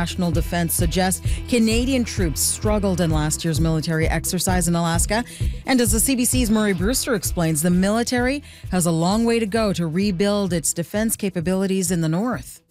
National Defense suggests Canadian troops struggled in last year's military exercise in Alaska. And as the CBC's Murray Brewster explains, the military has a long way to go to rebuild its defense capabilities in the north.